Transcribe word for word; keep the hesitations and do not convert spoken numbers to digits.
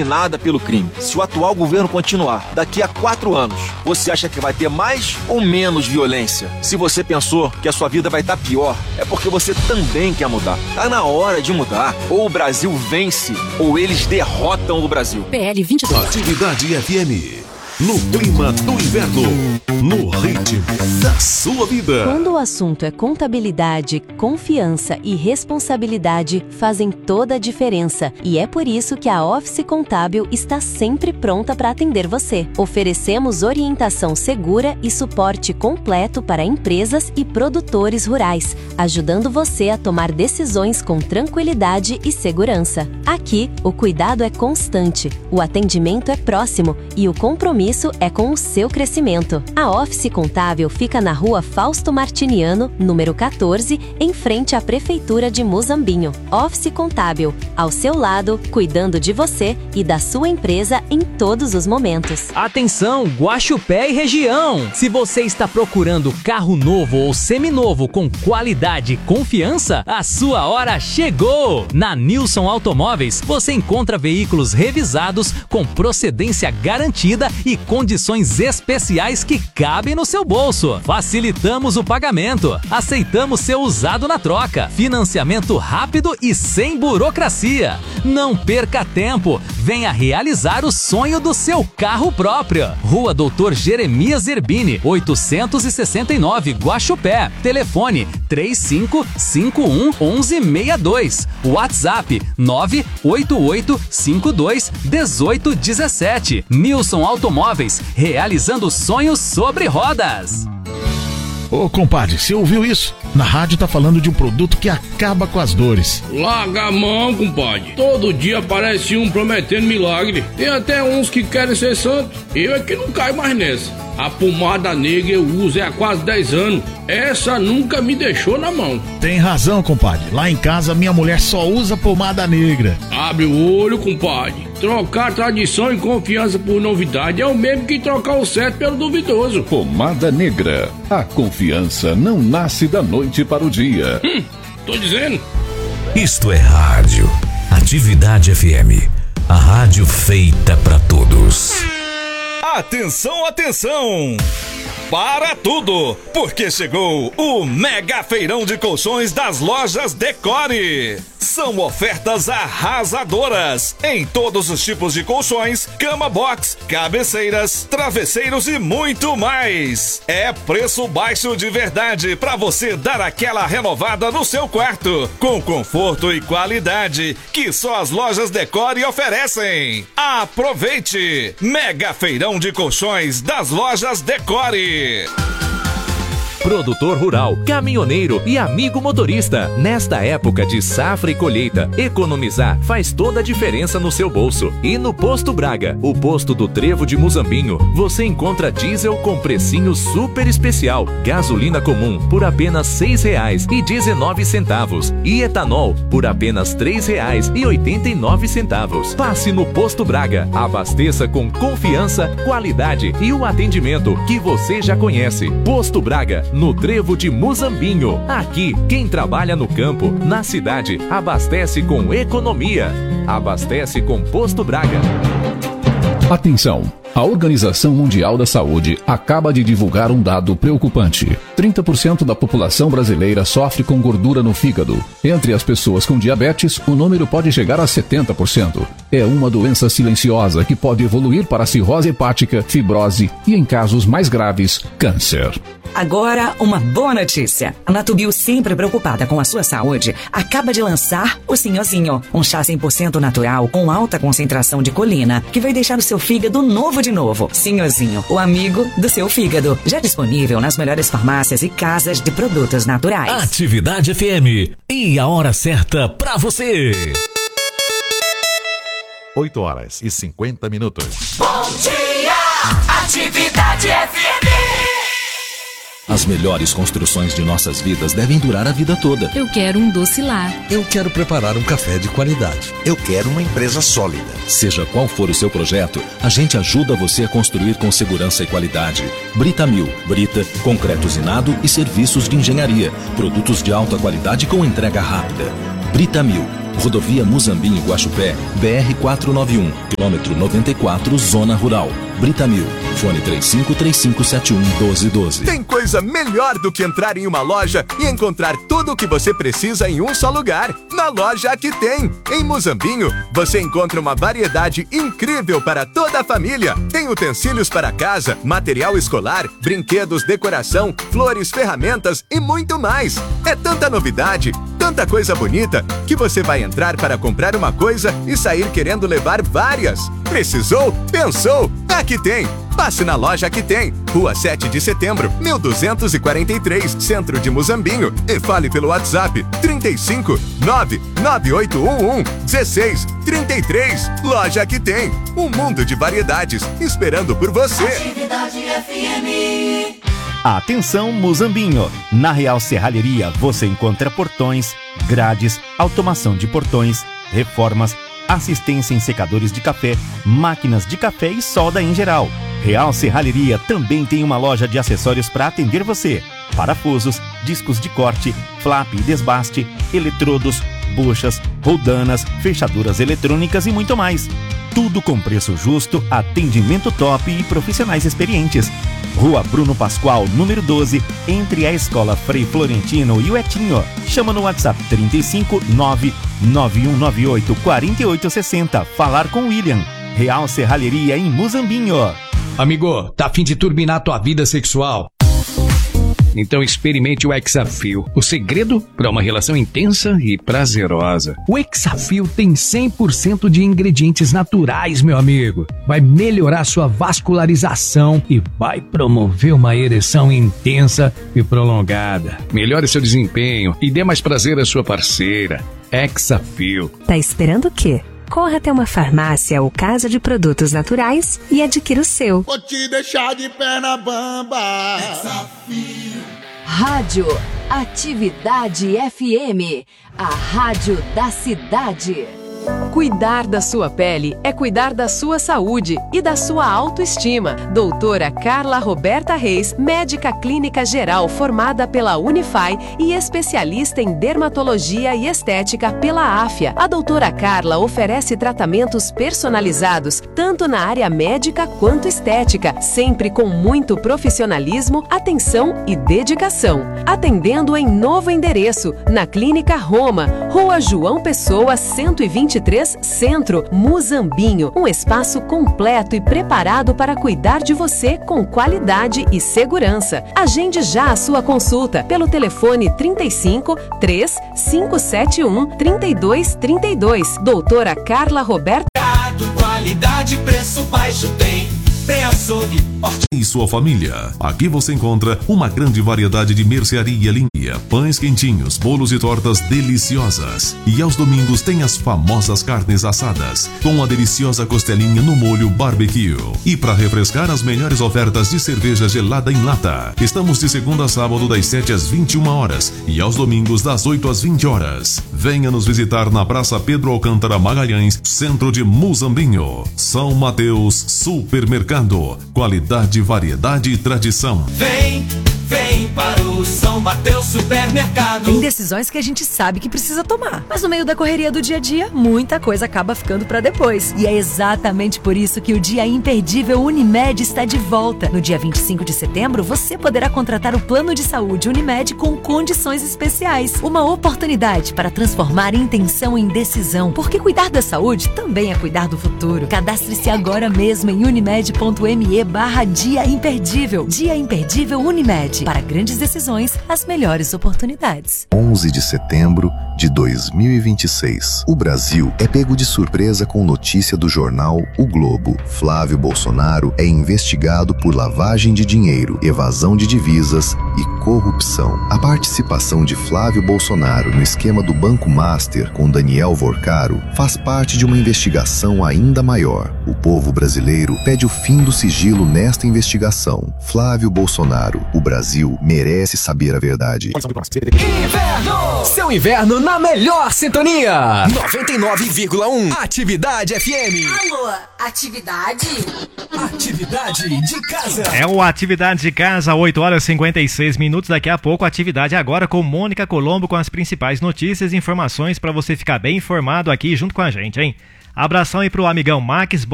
nada pelo crime. Se o atual governo continuar daqui a quatro anos, você acha que vai ter mais ou menos violência? Se você pensou que a sua vida vai estar pior, é porque você também quer mudar. Tá na hora de mudar. Ou o Brasil vence, ou eles derrotam o Brasil. P L vinte e dois. Atividade F M. No clima do inverno, no ritmo da sua vida. Quando o assunto é contabilidade, confiança e responsabilidade fazem toda a diferença. E é por isso que a Office Contábil está sempre pronta para atender você. Oferecemos orientação segura e suporte completo para empresas e produtores rurais, ajudando você a tomar decisões com tranquilidade e segurança. Aqui, o cuidado é constante, o atendimento é próximo e o compromisso é com o seu crescimento. A Office Contábil fica na rua Fausto Martiniano, número quatorze, em frente à Prefeitura de Muzambinho. Office Contábil, ao seu lado, cuidando de você e da sua empresa em todos os momentos. Atenção, Guaxupé e região! Se você está procurando carro novo ou seminovo com qualidade e confiança, a sua hora chegou! Na Nilson Automóveis, você encontra veículos revisados com procedência garantida e condições especiais que cabem no seu bolso. Facilitamos o pagamento. Aceitamos seu usado na troca. Financiamento rápido e sem burocracia. Não perca tempo. Venha realizar o sonho do seu carro próprio. Rua Doutor Jeremias Zerbini, oitocentos e sessenta e nove, Guaxupé. Telefone três cinco cinco um, um um seis dois. WhatsApp nove oito oito cinco dois um oito um sete. Nilson Automóveis, realizando sonhos sobre rodas. Ô, compadre, você ouviu isso? Na rádio tá falando de um produto que acaba com as dores. Larga a mão, compadre. Todo dia aparece um prometendo milagre. Tem até uns que querem ser santos. Eu é que não caio mais nessa. A pomada negra eu uso há quase dez anos. Essa nunca me deixou na mão. Tem razão, compadre. Lá em casa minha mulher só usa pomada negra. Abre o olho, compadre. Trocar tradição e confiança por novidade é o mesmo que trocar o certo pelo duvidoso. Pomada negra. A confiança não nasce da noite para o dia. Hum, tô dizendo. Isto é rádio. Atividade F M. A rádio feita pra todos. Atenção, atenção! Para tudo, porque chegou o Mega Feirão de Colchões das Lojas Decore. São ofertas arrasadoras em todos os tipos de colchões, cama box, cabeceiras, travesseiros e muito mais. É preço baixo de verdade para você dar aquela renovada no seu quarto, com conforto e qualidade que só as lojas Decore oferecem. Aproveite! Mega Feirão de Colchões das Lojas Decore. Produtor rural, caminhoneiro e amigo motorista. Nesta época de safra e colheita, economizar faz toda a diferença no seu bolso. E no Posto Braga, o posto do Trevo de Muzambinho, você encontra diesel com precinho super especial, gasolina comum por apenas seis reais e dezenove centavos e etanol por apenas três reais e oitenta e nove centavos. Passe no Posto Braga, abasteça com confiança, qualidade e o atendimento que você já conhece. Posto Braga, no Trevo de Muzambinho. Aqui, quem trabalha no campo, na cidade, abastece com economia. Abastece com Posto Braga. Atenção! A Organização Mundial da Saúde acaba de divulgar um dado preocupante. trinta por cento da população brasileira sofre com gordura no fígado. Entre as pessoas com diabetes, o número pode chegar a setenta por cento. É uma doença silenciosa que pode evoluir para cirrose hepática, fibrose e, em casos mais graves, câncer. Agora, uma boa notícia. A Natubio, sempre preocupada com a sua saúde, acaba de lançar o Sinhozinho, um chá cem por cento natural com alta concentração de colina, que vai deixar o seu fígado novo de novo. Sinhozinho, o amigo do seu fígado. Já disponível nas melhores farmácias e casas de produtos naturais. Atividade F M. E a hora certa pra você. oito horas e cinquenta minutos. Bom dia! Atividade F M. As melhores construções de nossas vidas devem durar a vida toda. Eu quero um doce lar. Eu quero preparar um café de qualidade. Eu quero uma empresa sólida. Seja qual for o seu projeto, a gente ajuda você a construir com segurança e qualidade. Britamil, Brita, concreto usinado e serviços de engenharia. Produtos de alta qualidade com entrega rápida. Britamil, Rodovia Muzambinho Guaxupé, B R quatrocentos e noventa e um, quilômetro noventa e quatro, Zona Rural. Britamil, fone três cinco três cinco sete um um dois um dois. Tem coisa melhor do que entrar em uma loja e encontrar tudo o que você precisa em um só lugar. Na loja Aqui Tem. Em Muzambinho, você encontra uma variedade incrível para toda a família. Tem utensílios para casa, material escolar, brinquedos, decoração, flores, ferramentas e muito mais. É tanta novidade, tanta coisa bonita, que você vai entrar para comprar uma coisa e sair querendo levar várias. Precisou? Pensou? Aqui Tem. Passe na loja Aqui Tem. Rua sete de setembro, mil duzentos e quarenta e três, Centro de Muzambinho. E fale pelo WhatsApp trinta e cinco, nove nove oito um um, dezesseis, trinta e três. Loja Aqui Tem. Um mundo de variedades esperando por você. Atividade F M. Atenção, Muzambinho! Na Real Serralheria você encontra portões, grades, automação de portões, reformas, assistência em secadores de café, máquinas de café e solda em geral. Real Serralheria também tem uma loja de acessórios para atender você. Parafusos, discos de corte, flap e desbaste, eletrodos, buchas, roldanas, fechaduras eletrônicas e muito mais. Tudo com preço justo, atendimento top e profissionais experientes. Rua Bruno Pascoal, número doze, entre a Escola Frei Florentino e o Etinho. Chama no WhatsApp trinta e cinco, nove nove um nove oito, quatro oito seis zero. Falar com William. Real Serralheria em Muzambinho. Amigo, tá a fim de turbinar tua vida sexual? Então experimente o Hexafil, o segredo para uma relação intensa e prazerosa. O Hexafil tem cem por cento de ingredientes naturais, meu amigo. Vai melhorar sua vascularização e vai promover uma ereção intensa e prolongada. Melhore seu desempenho e dê mais prazer à sua parceira. Hexafil. Tá esperando o quê? Corra até uma farmácia ou casa de produtos naturais e adquira o seu. Vou te deixar de perna bamba. Desafio. Rádio Atividade F M, a rádio da cidade. Cuidar da sua pele é cuidar da sua saúde e da sua autoestima. Doutora Carla Roberta Reis, médica clínica geral formada pela Unify e especialista em dermatologia e estética pela Áfia. A doutora Carla oferece tratamentos personalizados, tanto na área médica quanto estética, sempre com muito profissionalismo, atenção e dedicação. Atendendo em novo endereço, na Clínica Roma, Rua João Pessoa, cento e vinte e três, Centro, Muzambinho. Um espaço completo e preparado para cuidar de você com qualidade e segurança. Agende já a sua consulta pelo telefone trinta e cinco, três cinco sete um, três dois três dois. Doutora Carla Roberta. Qualidade, preço baixo tem. E sua família. Aqui você encontra uma grande variedade de mercearia limpia, pães quentinhos, bolos e tortas deliciosas. E aos domingos tem as famosas carnes assadas, com a deliciosa costelinha no molho barbecue. E para refrescar, as melhores ofertas de cerveja gelada em lata. Estamos de segunda a sábado das sete às vinte e uma horas e aos domingos das oito às vinte horas. Venha nos visitar na Praça Pedro Alcântara Magalhães, centro de Muzambinho. São Mateus Supermercado. Qualidade, variedade e tradição. Vem, vem para o São Mateus Supermercado. Tem decisões que a gente sabe que precisa tomar, mas no meio da correria do dia a dia, muita coisa acaba ficando para depois. E é exatamente por isso que o Dia Imperdível Unimed está de volta. No dia vinte e cinco de setembro, você poderá contratar o plano de saúde Unimed com condições especiais. Uma oportunidade para transformar intenção em decisão, porque cuidar da saúde também é cuidar do futuro. Cadastre-se agora mesmo em unimed.me barra Dia Imperdível. Dia Imperdível Unimed. Para grandes decisões, as melhores oportunidades. onze de setembro de dois mil e vinte e seis. O Brasil é pego de surpresa com notícia do jornal O Globo. Flávio Bolsonaro é investigado por lavagem de dinheiro, evasão de divisas e corrupção. A participação de Flávio Bolsonaro no esquema do Banco Master com Daniel Vorcaro faz parte de uma investigação ainda maior. O povo brasileiro pede o fim do sigilo nesta investigação. Flávio Bolsonaro, o Brasil merece saber a verdade. Inverno! Seu inverno na na melhor sintonia. noventa e nove vírgula um Atividade F M. Alô, atividade? Atividade de casa. É o Atividade de Casa, oito horas e cinquenta e seis minutos. Daqui a pouco, atividade agora com Mônica Colombo com as principais notícias e informações para você ficar bem informado aqui junto com a gente, hein? Abração aí pro amigão Max.